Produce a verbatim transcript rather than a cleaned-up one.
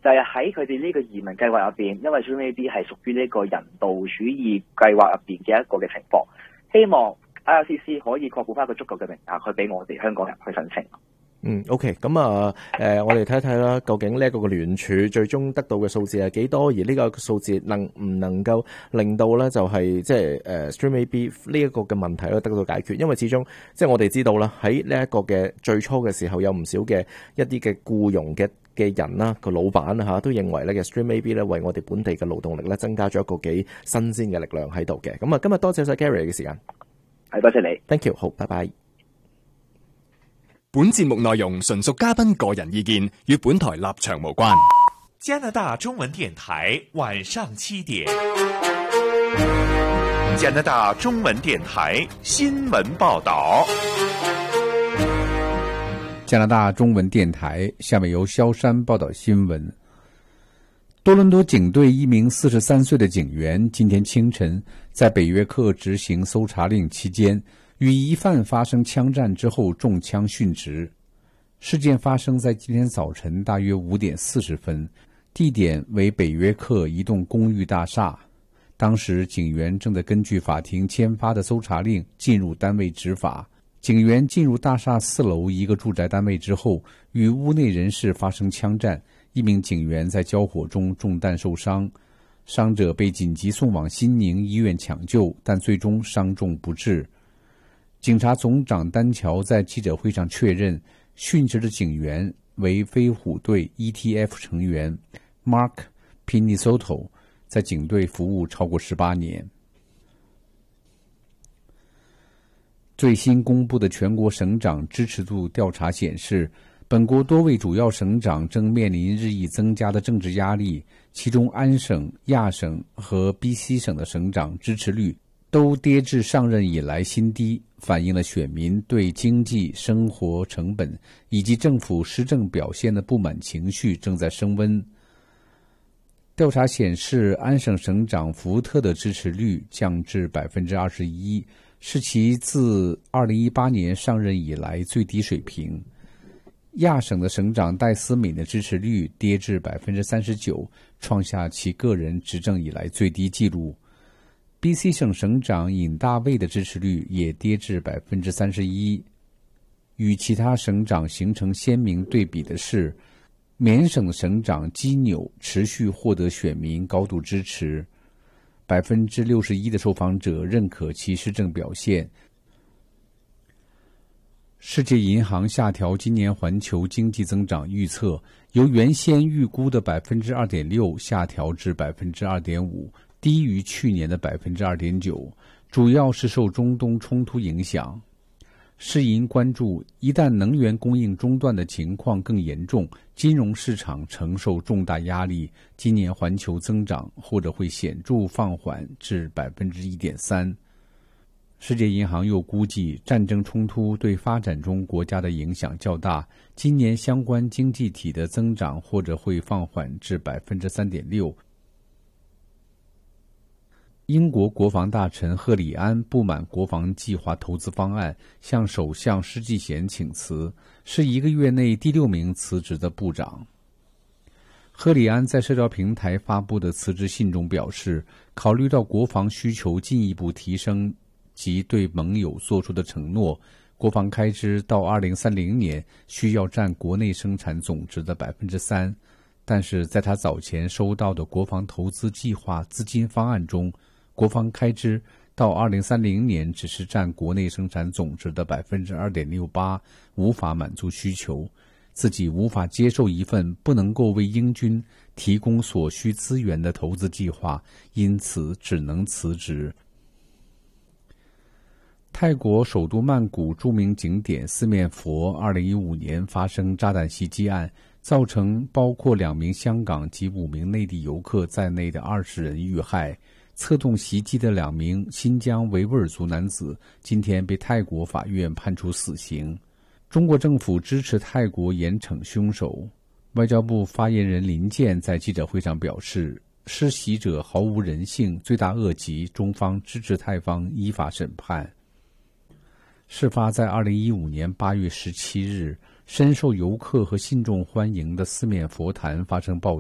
就係喺佢哋呢個移民計劃入邊，因為 Stream A B 係屬於呢個人道主義計劃入邊嘅一個嘅情況，希望 I R C C 可以確保翻一個足夠嘅名額去俾我哋香港人去申請。 嗯 ，OK， 咁啊，誒、呃，我哋睇睇啦，究竟呢一個嘅聯署最終得到嘅數字係幾多？而呢個數字能唔能夠令到咧，就係即係誒 Stream A B 呢一個嘅問題咧得到解決？因為始終即係我哋知道啦，喺呢一個嘅最初嘅時候，有唔少嘅一啲嘅僱傭嘅嘅人啦，個老闆啊嚇都認為咧嘅 Stream A B 咧為我哋本地嘅勞動力咧增加咗一個幾新鮮嘅力量喺度嘅。咁啊，今日多謝晒 Gary 嘅時間， 係多謝你 ，thank you， 好，拜拜。 本節目內容純屬嘉賓個人意見，與本台立場無關。 加拿大中文電台晚上七點，加拿大中文電台新聞報道。 加拿大中文電台下面由蕭山報道新聞。多倫多警隊一名四十三歲的警員今天清晨在北約克執行搜查令期間，與疑犯發生槍戰之後中槍殉職。事件發生在今天早晨大約五點四十分，地點為北約克一棟公寓大廈。當時警員正在根據法庭簽發的搜查令進入單位執法。警員進入大廈四樓一個住宅單位之後，與屋內人士發生槍戰，一名警員在交火中中彈受傷，傷者被緊急送往新寧醫院搶救，但最終傷重不治。警察總長丹喬在記者會上確認，殉職的警員為飛虎隊 E T F 成員 Mark Pinisoto， 在警隊服務超過十八年。最新公布的全國省長支持度調查顯示，本國多位主要省長正面臨日益增加的政治壓力，其中安省、亞省和 B C 省的省長支持率都跌至上任以來新低，反映了選民對經濟生活成本以及政府施政表現的不滿情緒正在升溫。調查顯示，安省省長福特的支持率降至 百分之二十一， 是其自二零一八年上任以來最低水平。亞省的省長戴思敏的支持率跌至 百分之三十九， 創下其個人執政以來最低紀錄。B C 省省長尹大衛的支持率也跌至 百分之三十一。 與其他省長形成鮮明對比的是，緬省的省長基紐持續獲得選民高度支持， 百分之六十一 的受訪者認可其施政表現。世界銀行下調今年環球經濟增長預測，由原先預估的 百分之二點六 下調至 百分之二點五，低於去年的 百分之二點九， 主要是受中東衝突影響。世銀關注，一旦能源供應中斷的情況更嚴重，金融市場承受重大壓力，今年環球增長或者會顯著放緩至 百分之一點三。世界銀行又估計，戰爭衝突對發展中國家的影響較大，今年相關經濟體的增長或者會放緩至 百分之三點六。英國國防大臣赫里安不滿國防計劃投資方案，向首相施紀賢請辭，是一個月內第六名辭職的部長。赫里安在社交平台發布的辭職信中表示，考慮到國防需求進一步提升及對盟友做出的承諾，國防開支到二零三零年需要佔國內生產總值的 百分之三， 但是在他早前收到的國防投資計劃資金方案中，國防開支到二零三零年只是佔國內生產總值的 百分之二點六八， 無法滿足需求，自己無法接受一份不能夠為英軍提供所需資源的投資計劃，因此只能辭職。泰國首都曼谷著名景點四面佛二零一五年發生炸彈襲擊案，造成包括兩名香港及五名內地遊客在內的二十人遇害。策動襲擊的兩名新疆維吾爾族男子今天被泰國法院判處死刑。中國政府支持泰國嚴懲兇手。外交部發言人林健在記者會上表示，施襲者毫無人性，罪大惡極，中方支持泰方依法審判。事發在二零一五年八月十七日，深受遊客和信眾歡迎的四面佛壇發生爆